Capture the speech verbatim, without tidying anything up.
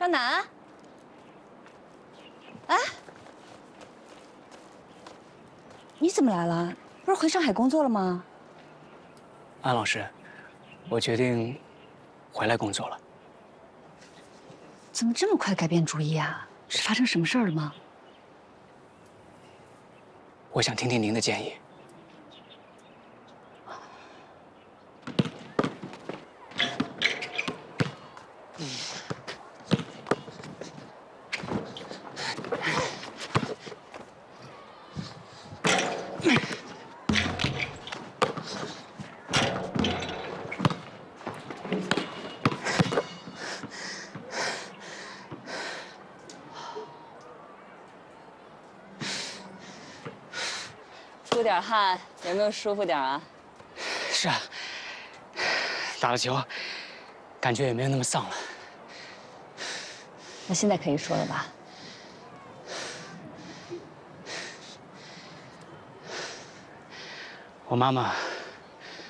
张楠，哎，你怎么来了？不是回上海工作了吗？ 安老师，我决定回来工作了。 怎么这么快改变主意啊？是发生什么事儿了吗？ 我想听听您的建议。 出点汗，有没有舒服点啊？ 是啊，打了球，感觉也没有那么丧了。 那现在可以说了吧？ 我妈妈